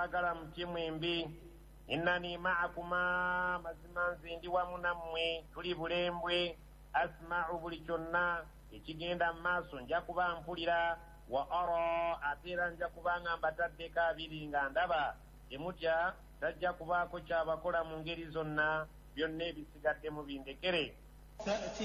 mbagala mutye mwembi. Innani ma'akuma, mazima nze ndi wamu nammwe, tuli bulembwe. Asma'u buli kyonna ekigenda mu maaso nja kuba mpulira. Wa ara, ate era nja kuba nga mbataddeko abiri nga ndaba. Temutya, tajja kubaako kyabakola mu ngeri zonna, byonna ebisigadde mubindekere.